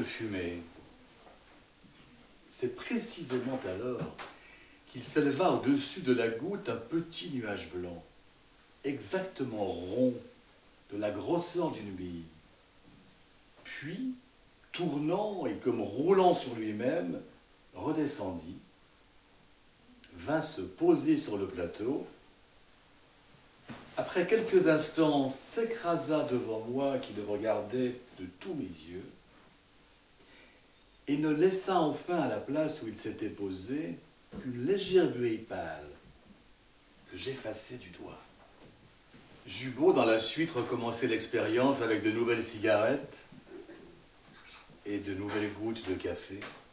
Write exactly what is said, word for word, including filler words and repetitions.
fumée. C'est précisément alors qu'il s'éleva au-dessus de la goutte un petit nuage blanc, exactement rond, de la grosseur d'une bille. Puis, tournant et comme roulant sur lui-même, redescendit, vint se poser sur le plateau. Après quelques instants, s'écrasa devant moi qui le regardais de tous mes yeux et ne laissa enfin à la place où il s'était posé qu'une légère buée pâle que j'effaçai du doigt. J'eus beau dans la suite recommencer l'expérience avec de nouvelles cigarettes et de nouvelles gouttes de café.